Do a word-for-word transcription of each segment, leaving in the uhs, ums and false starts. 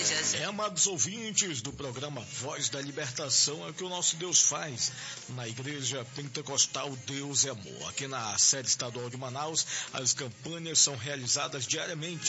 É, amados ouvintes do programa Voz da Libertação, é o que o nosso Deus faz na Igreja Pentecostal Deus é Amor. Aqui na sede estadual de Manaus, as campanhas são realizadas diariamente.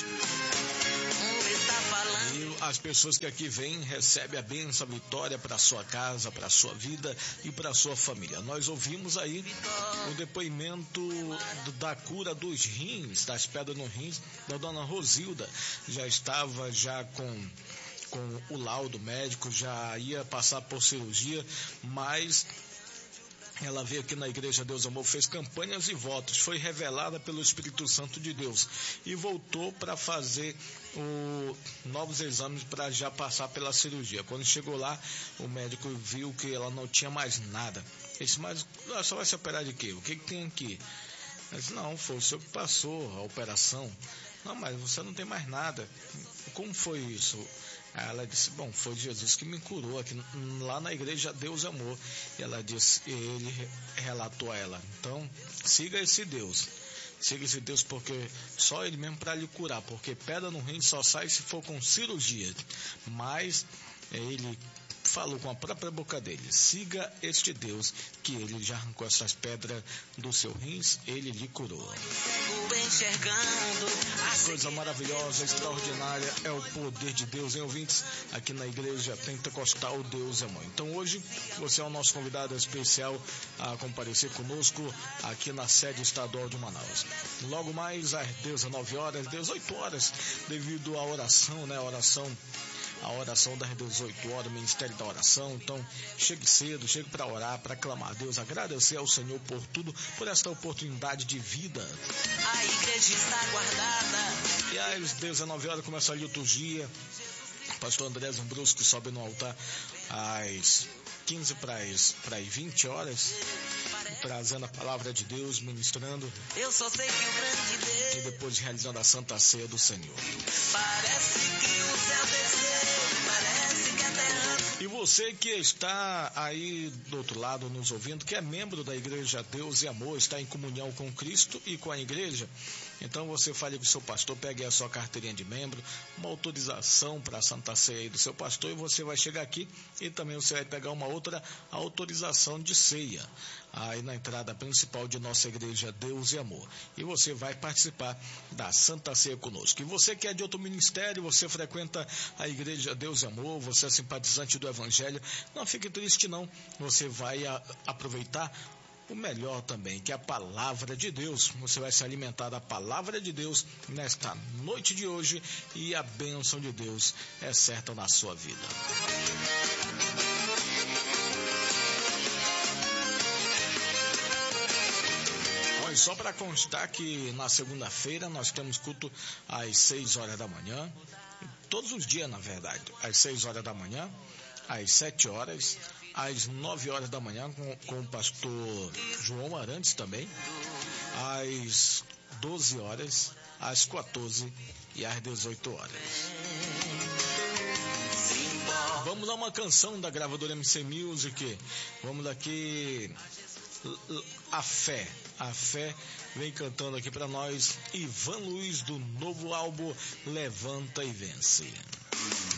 E as pessoas que aqui vêm recebem a bênção, a vitória para a sua casa, para a sua vida e para a sua família. Nós ouvimos aí o depoimento da cura dos rins, das pedras no rins, da dona Rosilda. Já estava já com, com o laudo médico, já ia passar por cirurgia, mas ela veio aqui na Igreja Deus Amor, fez campanhas e votos, foi revelada pelo Espírito Santo de Deus e voltou para fazer o, novos exames para já passar pela cirurgia. Quando chegou lá, o médico viu que ela não tinha mais nada. Ele disse, mas só vai se operar de quê? O que, que tem aqui? Ele disse, não, foi o senhor que passou a operação. Não, mas você não tem mais nada. Como foi isso? Ela disse, bom, foi Jesus que me curou aqui lá na Igreja Deus Amor. E ela disse, ele relatou a ela, então siga esse Deus, siga esse Deus, porque só ele mesmo para lhe curar, porque pedra no rim só sai se for com cirurgia. Mas ele falou com a própria boca dele, siga este Deus, que ele já arrancou essas pedras do seu rins, ele lhe curou. Coisa maravilhosa, extraordinária é o poder de Deus, hein, ouvintes? Aqui na Igreja Pentecostal Deus é Mãe. Então hoje você é o nosso convidado especial a comparecer conosco aqui na sede estadual de Manaus. Logo mais às dezenove horas, dezoito horas, devido à oração, né, a oração a oração das dezoito horas, o Ministério da Oração. Então, chegue cedo, chegue para orar, para clamar a Deus, agradecer ao Senhor por tudo, por esta oportunidade de vida. A igreja está guardada. E às dezenove horas começa a liturgia. Pastor André Zambrusco sobe no altar às quinze para as vinte horas, trazendo a palavra de Deus, ministrando. Eu só sei que o grande Deus. E depois realizando a Santa Ceia do Senhor. Parece que o céu desceu, parece que a terra. E você que está aí do outro lado nos ouvindo, que é membro da Igreja Deus e Amor, está em comunhão com Cristo e com a igreja, então você fale com o seu pastor, pegue a sua carteirinha de membro, uma autorização para a Santa Ceia aí do seu pastor, e você vai chegar aqui e também você vai pegar uma outra autorização de ceia aí na entrada principal de nossa Igreja Deus e Amor, e você vai participar da Santa Ceia conosco. E você que é de outro ministério, você frequenta a Igreja Deus e Amor, você é simpatizante do Evangelho, não fique triste não, você vai a, aproveitar o melhor também, que é a palavra de Deus. Você vai se alimentar da palavra de Deus nesta noite de hoje, e a bênção de Deus é certa na sua vida. Olha, só para constar que na segunda-feira nós temos culto às seis horas da manhã, todos os dias na verdade, às seis horas da manhã, às sete horas, às nove horas da manhã, com, com o pastor João Arantes também, às doze horas, às quatorze e às dezoito horas. Vamos dar uma canção da gravadora M C Music, vamos daqui, A Fé, A Fé vem cantando aqui para nós, Ivan Luiz, do novo álbum Levanta e Vence.